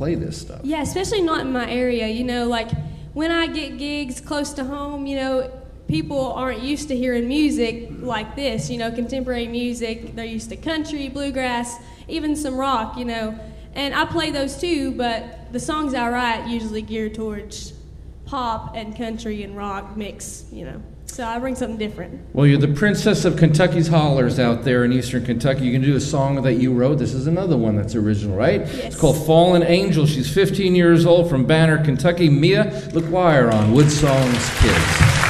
play this stuff. Yeah, especially not in my area. You know, like when I get gigs close to home, you know, people aren't used to hearing music like this, you know, contemporary music. They're used to country, bluegrass, even some rock, you know. And I play those too, but the songs I write usually gear towards pop and country and rock mix, you know. So I bring something different. Well, you're the princess of Kentucky's hollers out there in eastern Kentucky. You can do a song that you wrote. This is another one that's original, right? Yes. It's called Fallen Angel. She's 15 years old from Banner, Kentucky. Mia LaQuire on Woodsong's Kids.